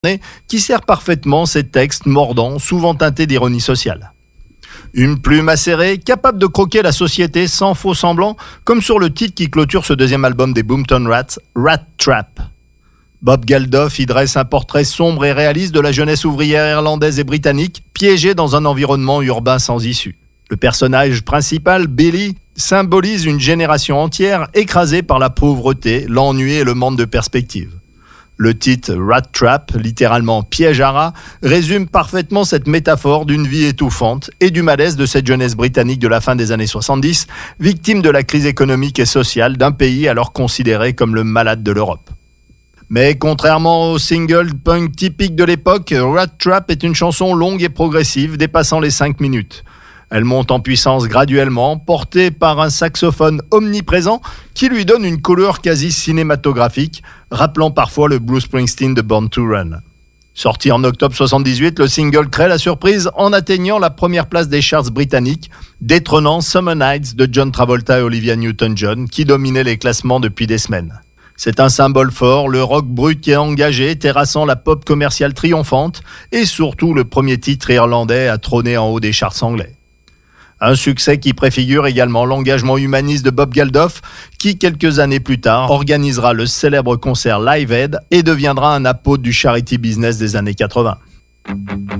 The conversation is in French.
qui sert parfaitement ses textes mordants, souvent teintés d'ironie sociale. Une plume acérée, capable de croquer la société sans faux semblant, comme sur le titre qui clôture ce deuxième album des Boomtown Rats, Rat Trap. Bob Geldof y dresse un portrait sombre et réaliste de la jeunesse ouvrière irlandaise et britannique, piégée dans un environnement urbain sans issue. Le personnage principal, Billy, symbolise une génération entière écrasée par la pauvreté, l'ennui et le manque de perspective. Le titre Rat Trap, littéralement piège à rats, résume parfaitement cette métaphore d'une vie étouffante et du malaise de cette jeunesse britannique de la fin des années 70, victime de la crise économique et sociale d'un pays alors considéré comme le malade de l'Europe. Mais contrairement au single punk typique de l'époque, Rat Trap est une chanson longue et progressive dépassant les 5 minutes. Elle monte en puissance graduellement, portée par un saxophone omniprésent qui lui donne une couleur quasi cinématographique, rappelant parfois le Bruce Springsteen de Born to Run. Sorti en octobre 78, le single crée la surprise en atteignant la première place des charts britanniques, détrônant Summer Nights de John Travolta et Olivia Newton-John qui dominaient les classements depuis des semaines. C'est un symbole fort, le rock brut qui est engagé, terrassant la pop commerciale triomphante et surtout le premier titre irlandais à trôner en haut des charts anglais. Un succès qui préfigure également l'engagement humaniste de Bob Geldof, qui quelques années plus tard organisera le célèbre concert Live Aid et deviendra un apôtre du charity business des années 80.